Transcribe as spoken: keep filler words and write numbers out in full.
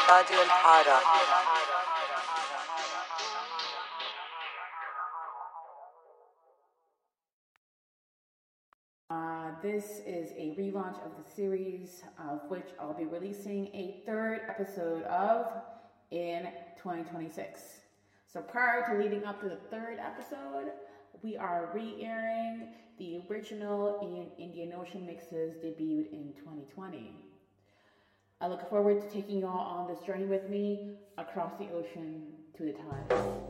راديو الحارة. Uh, this is a relaunch of the series, of which I'll be releasing a third episode of in twenty twenty-six. So prior to leading up to the third episode, we are re-airing the original and Indian Ocean mixes debuted in twenty twenty. I look forward to taking you all on this journey with me across the ocean to the tides.